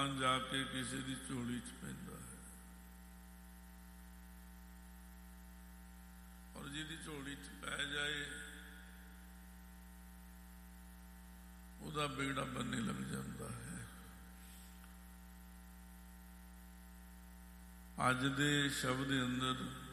जाके किसी दी झोली च पैंदा है, और जिहदी झोली च पै जाए उहदा बेड़ा बनने लग जाता है। अज दे शब्द दे अंदर